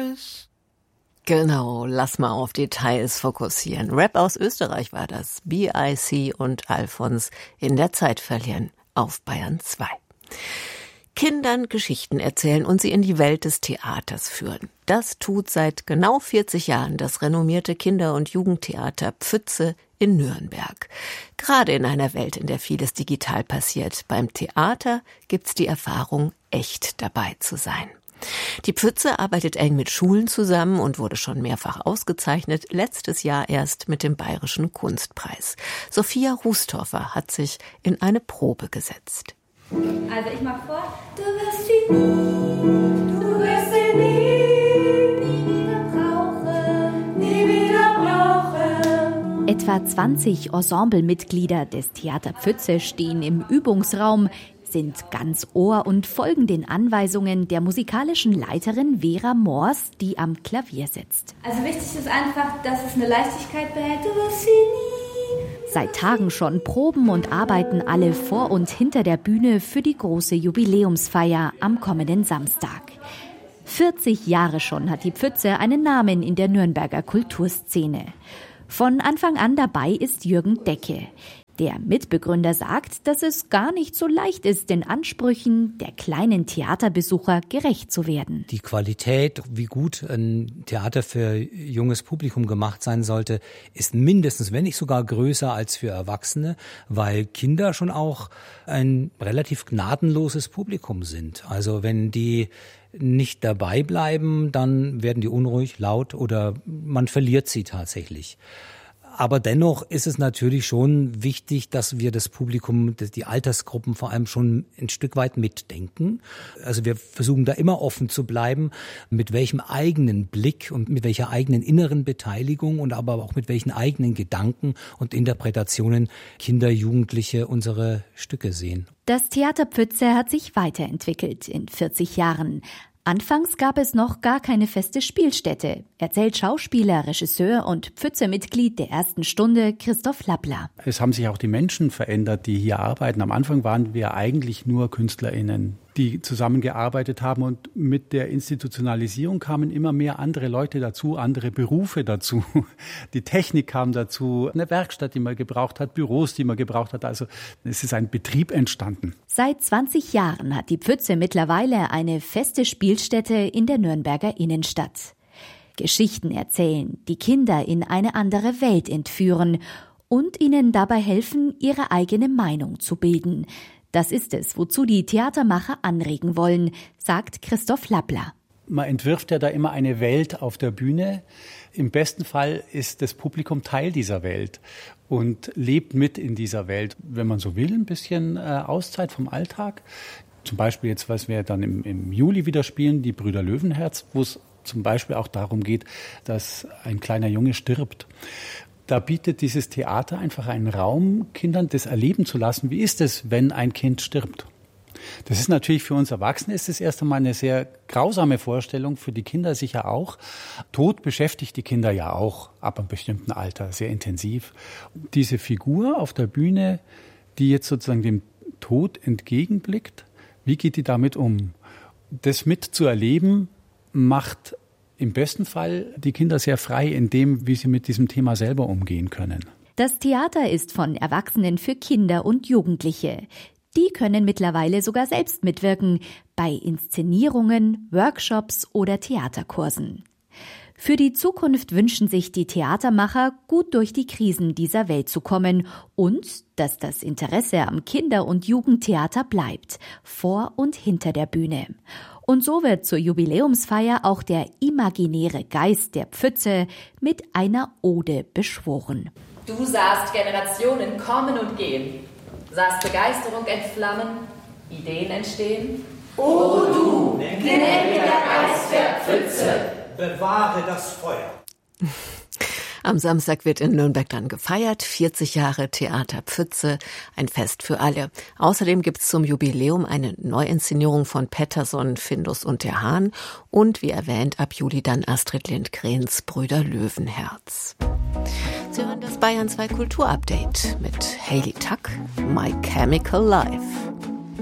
Englisch. Genau, lass mal auf Details fokussieren. Rap aus Österreich war das. B.I.C. und Alfons in der Zeit verlieren auf Bayern 2. Kindern Geschichten erzählen und sie in die Welt des Theaters führen. Das tut seit genau 40 Jahren das renommierte Kinder- und Jugendtheater Pfütze in Nürnberg. Gerade in einer Welt, in der vieles digital passiert. Beim Theater gibt's die Erfahrung, echt dabei zu sein. Die Pfütze arbeitet eng mit Schulen zusammen und wurde schon mehrfach ausgezeichnet, letztes Jahr erst mit dem Bayerischen Kunstpreis. Sophia Rustorfer hat sich in eine Probe gesetzt. Also ich mach vor. Du wirst sie nie wieder brauchen. Etwa 20 Ensemblemitglieder des Theater Pfütze stehen im Übungsraum, sind ganz Ohr und folgen den Anweisungen der musikalischen Leiterin Vera Mors, die am Klavier sitzt. Also wichtig ist einfach, dass es eine Leichtigkeit behält. Du wirst sie nie. Seit Tagen schon proben und arbeiten alle vor und hinter der Bühne für die große Jubiläumsfeier am kommenden Samstag. 40 Jahre schon hat die Pfütze einen Namen in der Nürnberger Kulturszene. Von Anfang an dabei ist Jürgen Decke. Der Mitbegründer sagt, dass es gar nicht so leicht ist, den Ansprüchen der kleinen Theaterbesucher gerecht zu werden. Die Qualität, wie gut ein Theater für junges Publikum gemacht sein sollte, ist mindestens, wenn nicht sogar größer als für Erwachsene, weil Kinder schon auch ein relativ gnadenloses Publikum sind. Also wenn die nicht dabei bleiben, dann werden die unruhig, laut oder man verliert sie tatsächlich. Aber dennoch ist es natürlich schon wichtig, dass wir das Publikum, die Altersgruppen vor allem schon ein Stück weit mitdenken. Also wir versuchen da immer offen zu bleiben, mit welchem eigenen Blick und mit welcher eigenen inneren Beteiligung und aber auch mit welchen eigenen Gedanken und Interpretationen Kinder, Jugendliche unsere Stücke sehen. Das Theater Pfütze hat sich weiterentwickelt in 40 Jahren. Anfangs gab es noch gar keine feste Spielstätte, erzählt Schauspieler, Regisseur und Pfütze-Mitglied der ersten Stunde Christoph Lappler. Es haben sich auch die Menschen verändert, die hier arbeiten. Am Anfang waren wir eigentlich nur KünstlerInnen, die zusammengearbeitet haben, und mit der Institutionalisierung kamen immer mehr andere Leute dazu, andere Berufe dazu. Die Technik kam dazu, eine Werkstatt, die man gebraucht hat, Büros, die man gebraucht hat. Also es ist ein Betrieb entstanden. Seit 20 Jahren hat die Pfütze mittlerweile eine feste Spielstätte in der Nürnberger Innenstadt. Geschichten erzählen, die Kinder in eine andere Welt entführen und ihnen dabei helfen, ihre eigene Meinung zu bilden. Das ist es, wozu die Theatermacher anregen wollen, sagt Christoph Lappler. Man entwirft ja da immer eine Welt auf der Bühne. Im besten Fall ist das Publikum Teil dieser Welt und lebt mit in dieser Welt. Wenn man so will, ein bisschen Auszeit vom Alltag. Zum Beispiel jetzt, was wir dann im Juli wieder spielen, die Brüder Löwenherz, wo es zum Beispiel auch darum geht, dass ein kleiner Junge stirbt. Da bietet dieses Theater einfach einen Raum, Kindern das erleben zu lassen. Wie ist es, wenn ein Kind stirbt? Das ist natürlich für uns Erwachsene ist es erst einmal eine sehr grausame Vorstellung, für die Kinder sicher auch. Tod beschäftigt die Kinder ja auch ab einem bestimmten Alter sehr intensiv. Diese Figur auf der Bühne, die jetzt sozusagen dem Tod entgegenblickt, wie geht die damit um? Das mitzuerleben macht im besten Fall die Kinder sehr frei in dem, wie sie mit diesem Thema selber umgehen können. Das Theater ist von Erwachsenen für Kinder und Jugendliche. Die können mittlerweile sogar selbst mitwirken bei Inszenierungen, Workshops oder Theaterkursen. Für die Zukunft wünschen sich die Theatermacher, gut durch die Krisen dieser Welt zu kommen und dass das Interesse am Kinder- und Jugendtheater bleibt, vor und hinter der Bühne. Und so wird zur Jubiläumsfeier auch der imaginäre Geist der Pfütze mit einer Ode beschworen. Du sahst Generationen kommen und gehen, sahst Begeisterung entflammen, Ideen entstehen. O du, gnädiger Geist der Pfütze, bewahre das Feuer. Am Samstag wird in Nürnberg dann gefeiert. 40 Jahre Theater Pfütze, ein Fest für alle. Außerdem gibt's zum Jubiläum eine Neuinszenierung von Pettersson, Findus und der Hahn. Und wie erwähnt, ab Juli dann Astrid Lindgrens Brüder Löwenherz. Sie hören das Bayern 2 Kulturupdate mit Hayley Tuck, My Chemical Life.